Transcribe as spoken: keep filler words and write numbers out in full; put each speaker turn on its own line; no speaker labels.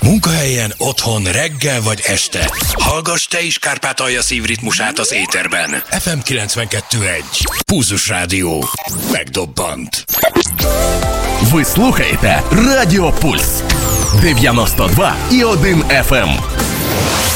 Munkahelyen, otthon, reggel vagy este. Hallgass te is Kárpátalja szívritmusát az éterben. ef em kilencvenkettő egy. Pulzus Rádió. Megdobbant.
Ви слухаєте Радіо Пульс дев'яносто два і один еф ем.